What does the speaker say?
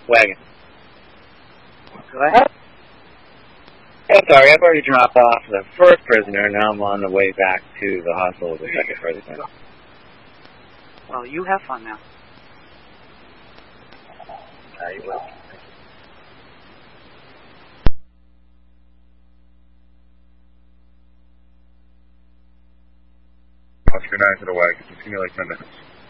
Wagon. Go ahead. Oh, sorry, I've already dropped off the first prisoner, now I'm on the way back to the hospital with the second prisoner. Well, you have fun now. You will. Oscar 9 to the wagon. Just give me like 10 minutes.